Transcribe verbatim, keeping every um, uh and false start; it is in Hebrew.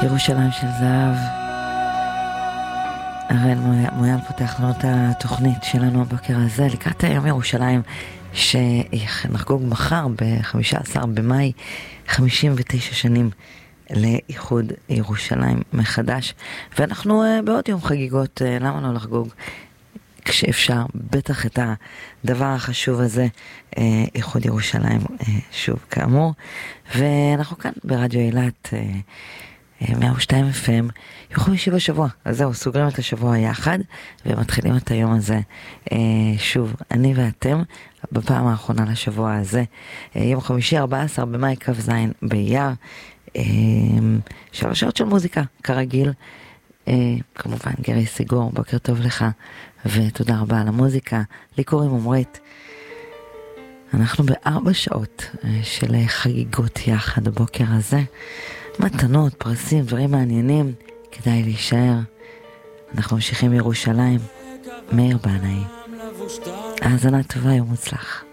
ירושלים של זהב. הראל מויאל פותח לנו את התוכנית שלנו הבוקר הזה לקראת היום ירושלים שנחגוג מחר ב-חמישה עשר במאי חמישים ותשע שנים לאיחוד ירושלים מחדש, ואנחנו uh, בעוד יום חגיגות, uh, למה לא לחגוג כשאפשר בטח את הדבר החשוב הזה, uh, איחוד ירושלים uh, שוב כאמור. ואנחנו כאן ברדיו אילת uh, מאה ושתיים אף אם, יום חמישי בשבוע, אז זהו, סוגרים את השבוע יחד ומתחילים את היום הזה uh, שוב, אני ואתם בפעם האחרונה לשבוע הזה, uh, יום חמישי ארבעה עשר במאי כ"ז באייר, uh, שלוש שעות של מוזיקה כרגיל, uh, כמובן גרי סיגור, בוקר טוב לך ותודה רבה על המוזיקה. לי קוראים עומרית, אנחנו בארבע שעות uh, של חגיגות יחד הבוקר הזה, מתנות, פרסים, דברים מעניינים, כדאי להישאר. אנחנו ממשיכים ירושלים, מאיר בנאי. האזנה טובה, יום מוצלח.